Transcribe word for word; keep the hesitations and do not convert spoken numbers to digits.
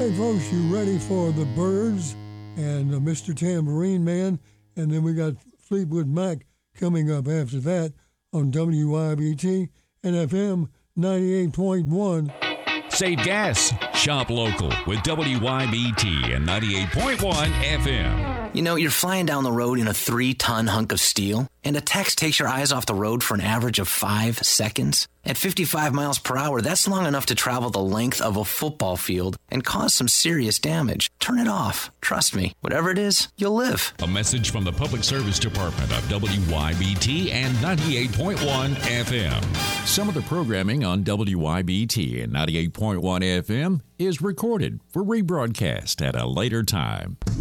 Hey, folks, you ready for the Byrds and uh, Mister Tambourine Man? And then we got Fleetwood Mac coming up after that on W I B T and F M ninety-eight point one. Save gas. Shop local with W I B T and ninety-eight point one F M. You know, you're flying down the road in a three-ton hunk of steel, and a text takes your eyes off the road for an average of five seconds. At fifty-five miles per hour, that's long enough to travel the length of a football field and cause some serious damage. Turn it off. Trust me, whatever it is, you'll live. A message from the Public Service Department of W I B T and ninety-eight point one F M. Some of the programming on W I B T and ninety-eight point one F M is recorded for rebroadcast at a later time.